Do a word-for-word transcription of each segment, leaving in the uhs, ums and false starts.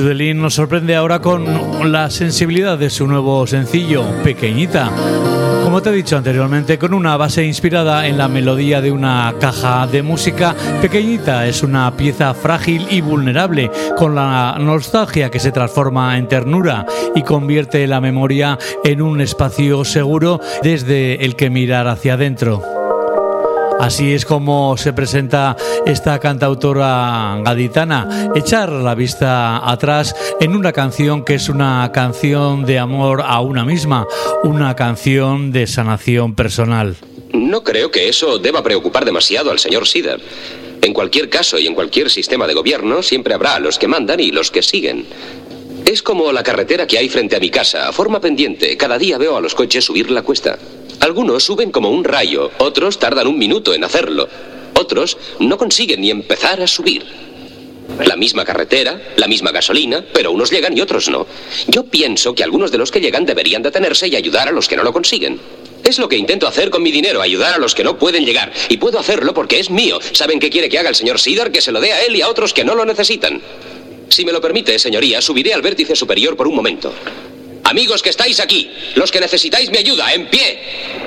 Sudelín nos sorprende ahora con la sensibilidad de su nuevo sencillo, Pequeñita. Como te he dicho anteriormente, con una base inspirada en la melodía de una caja de música, Pequeñita es una pieza frágil y vulnerable, con la nostalgia que se transforma en ternura y convierte la memoria en un espacio seguro desde el que mirar hacia adentro. Así es como se presenta esta cantautora gaditana, echar la vista atrás en una canción que es una canción de amor a una misma, una canción de sanación personal. No creo que eso deba preocupar demasiado al señor Sidar. En cualquier caso y en cualquier sistema de gobierno siempre habrá los que mandan y los que siguen. Es como la carretera que hay frente a mi casa, a forma pendiente. Cada día veo a los coches subir la cuesta. Algunos suben como un rayo, otros tardan un minuto en hacerlo. Otros no consiguen ni empezar a subir. La misma carretera, la misma gasolina, pero unos llegan y otros no. Yo pienso que algunos de los que llegan deberían detenerse y ayudar a los que no lo consiguen. Es lo que intento hacer con mi dinero, ayudar a los que no pueden llegar. Y puedo hacerlo porque es mío. ¿Saben qué quiere que haga el señor Sidar? Que se lo dé a él y a otros que no lo necesitan. Si me lo permite, señoría, subiré al vértice superior por un momento. Amigos que estáis aquí, los que necesitáis mi ayuda, en pie.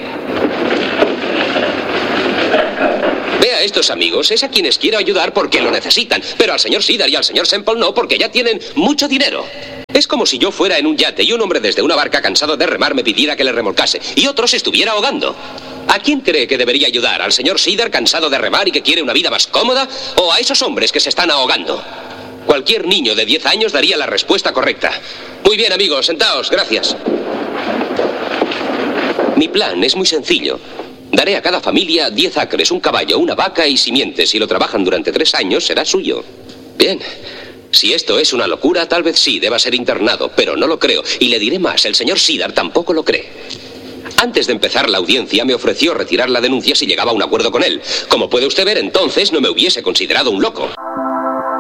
Ve a estos amigos, es a quienes quiero ayudar porque lo necesitan, pero al señor Sidar y al señor Semple no, porque ya tienen mucho dinero. Es como si yo fuera en un yate y un hombre desde una barca cansado de remar me pidiera que le remolcase y otro se estuviera ahogando. ¿A quién cree que debería ayudar? ¿Al señor Sidar cansado de remar y que quiere una vida más cómoda? ¿O a esos hombres que se están ahogando? Cualquier niño de diez años daría la respuesta correcta. Muy bien, amigos, sentaos, gracias. Mi plan es muy sencillo. Daré a cada familia diez acres, un caballo, una vaca y simientes. Si lo trabajan durante tres años, será suyo. Bien. Si esto es una locura, tal vez sí, deba ser internado, pero no lo creo. Y le diré más, el señor Sidar tampoco lo cree. Antes de empezar la audiencia, me ofreció retirar la denuncia si llegaba a un acuerdo con él. Como puede usted ver, entonces no me hubiese considerado un loco.